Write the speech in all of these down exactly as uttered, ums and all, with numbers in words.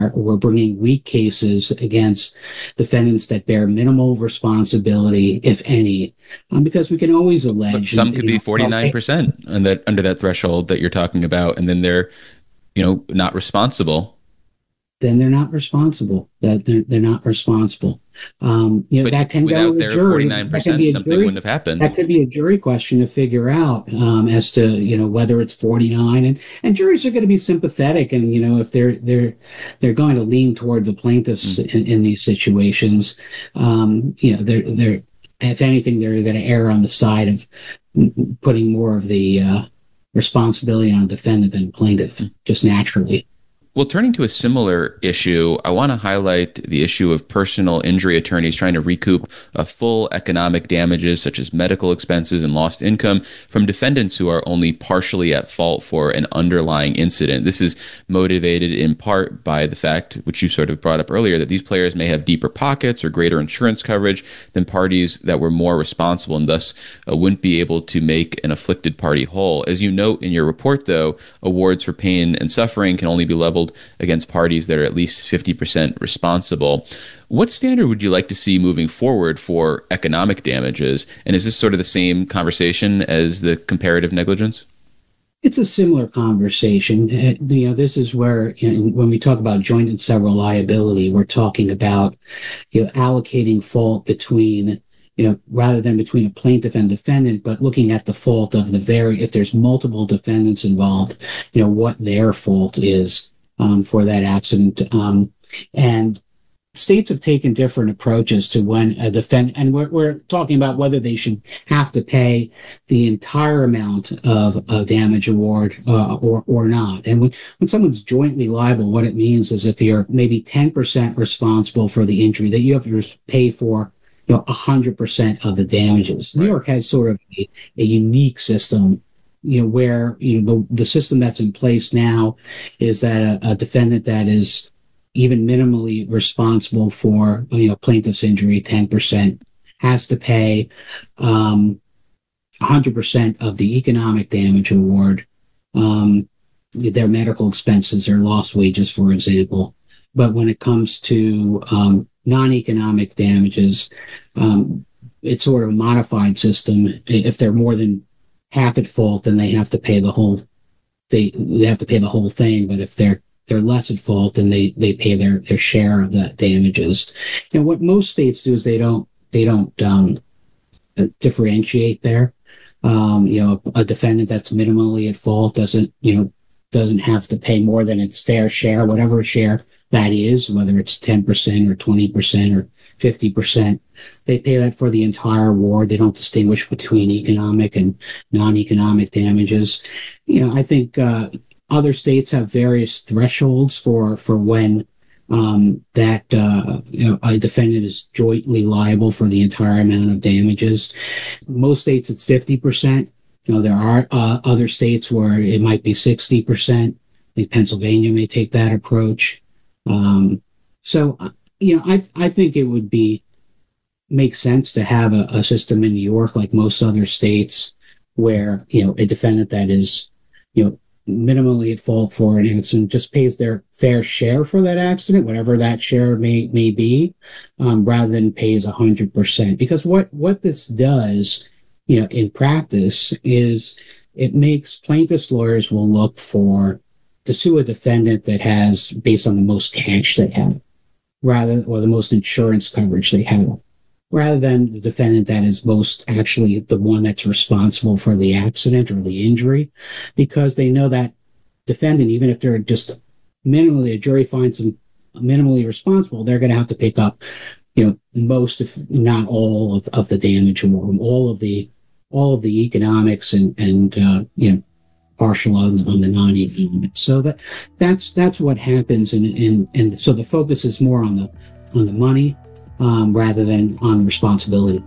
we're bringing weak cases against defendants that bear minimal responsibility, if any, um, because we can always allege. But some could be forty-nine percent and that under that threshold that you're talking about, and then they're, you know, not responsible. Then they're not responsible. That they're, they're not responsible. Um, you know, But that can go without to a their jury. That can forty-nine percent, be a something jury. wouldn't have happened. That could be a jury question to figure out um, as to, you know, whether it's forty-nine, and and juries are going to be sympathetic, and you know, if they're they're they're going to lean toward the plaintiffs mm. in, in these situations, um, you know, they're they're if anything, they're going to err on the side of putting more of the uh, responsibility on a defendant than plaintiff, mm. just naturally. Well, turning to a similar issue, I want to highlight the issue of personal injury attorneys trying to recoup uh, full economic damages, such as medical expenses and lost income, from defendants who are only partially at fault for an underlying incident. This is motivated in part by the fact, which you sort of brought up earlier, that these players may have deeper pockets or greater insurance coverage than parties that were more responsible and thus uh, wouldn't be able to make an afflicted party whole. As you note in your report, though, awards for pain and suffering can only be leveled against parties that are at least fifty percent responsible. What standard would you like to see moving forward for economic damages? And is this sort of the same conversation as the comparative negligence? It's a similar conversation. Uh, you know, this is where, you know, when we talk about joint and several liability, we're talking about, you know, allocating fault between, you know, rather than between a plaintiff and defendant, but looking at the fault of the very, if there's multiple defendants involved, you know, what their fault is. Um, for that accident. Um, and states have taken different approaches to when a defendant, and we're, we're talking about whether they should have to pay the entire amount of a damage award uh, or, or not. And when, when someone's jointly liable, what it means is if you're maybe ten percent responsible for the injury, that you have to pay for, you know, one hundred percent of the damages. Right. New York has sort of a, a unique system, you know, where, you know, the, the system that's in place now is that a, a defendant that is even minimally responsible for, you know, plaintiff's injury, ten percent, has to pay um, one hundred percent of the economic damage award, um, their medical expenses, their lost wages, for example. But when it comes to um, non-economic damages, um, it's sort of a modified system. If they're more than half at fault, then they have to pay the whole they they have to pay the whole thing. But if they're they're less at fault, then they they pay their their share of the damages. And what most states do is they don't they don't um, differentiate there. Um, you know, a, a defendant that's minimally at fault doesn't you know doesn't have to pay more than its fair share, whatever share that is, whether it's ten percent or twenty percent or fifty percent. They pay that for the entire award. They don't distinguish between economic and non-economic damages. You know, I think uh, other states have various thresholds for, for when um, that uh, you know, a defendant is jointly liable for the entire amount of damages. Most states, it's fifty percent. You know, there are uh, other states where it might be sixty percent. I think Pennsylvania may take that approach. Um, so, you know, I I think it would be make sense to have a, a system in New York, like most other states, where, you know, a defendant that is, you know, minimally at fault for an accident just pays their fair share for that accident, whatever that share may may be, um, rather than pays one hundred percent. Because what what this does, you know, in practice is it makes plaintiffs' lawyers will look for to sue a defendant that has, based on the most cash they have, rather, or the most insurance coverage they have, rather than the defendant that is most actually the one that's responsible for the accident or the injury, because they know that defendant, even if they're just minimally, a jury finds them minimally responsible, they're going to have to pick up, you know, most, if not all, of, of the damage award, all of the all of the economics and and uh, you know, partial on, on the non-economic. So that that's that's what happens, and and and so the focus is more on the on the money um, rather than on responsibility.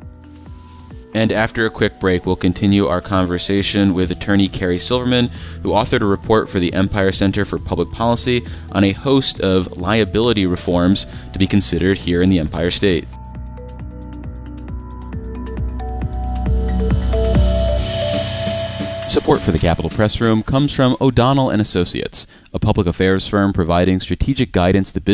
And after a quick break, we'll continue our conversation with attorney Carrie Silverman, who authored a report for the Empire Center for Public Policy on a host of liability reforms to be considered here in the Empire State. Support for the Capitol Press Room comes from O'Donnell and Associates, a public affairs firm providing strategic guidance to business